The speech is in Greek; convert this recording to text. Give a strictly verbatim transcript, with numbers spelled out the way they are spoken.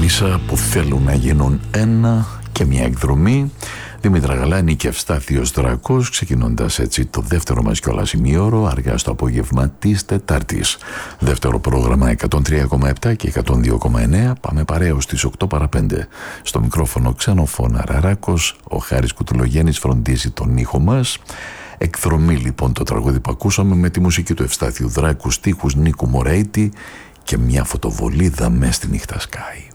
ίσα που θέλουν να γίνουν ένα και μια εκδρομή. Δήμητρα Γαλάνη και Ευστάθιος Δράκος, ξεκινώντας έτσι το δεύτερο μας κιόλας ημίωρο αργά στο απόγευμα της Τετάρτης. Δεύτερο πρόγραμμα εκατόν τρία κόμμα επτά και εκατόν δύο κόμμα εννέα. Πάμε παρέα στις οκτώ παρά πέντε. Στο μικρόφωνο Ξενοφώνα Ραράκος, ο Χάρης Κουτουλογέννης φροντίζει τον ήχο μας. Εκδρομή λοιπόν το τραγούδι που ακούσαμε με τη μουσική του Ευστάθιου Δράκου, στίχους Νίκου Μωρέιτη και μια φωτοβολίδα μες στη νύχτα σκάει.